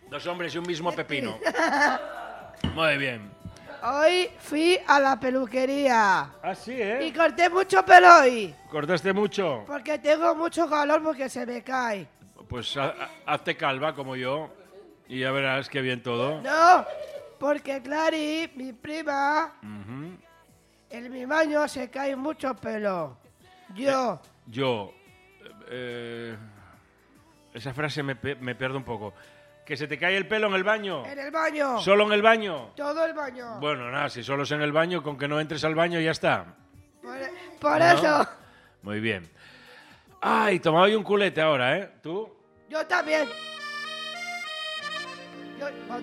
Dos hombres y un mismo pepino. Muy bien. Hoy fui a la peluquería. Ah, sí, Y corté mucho pelo hoy. ¿Cortaste mucho? Porque tengo mucho calor porque se me cae. Pues hazte calva como yo y ya verás qué bien todo. No, porque Clary, mi prima, en mi baño se cae mucho pelo. Yo. Esa frase me pierde un poco. ¿Que se te cae el pelo en el baño? En el baño. ¿Solo en el baño? Todo el baño. Bueno, nada, si solo es en el baño, con que no entres al baño ya está. Por ¿No? eso. Muy bien. Ay, tomaba hoy un culete ahora, ¿eh? ¿Tú? Yo también. Yo,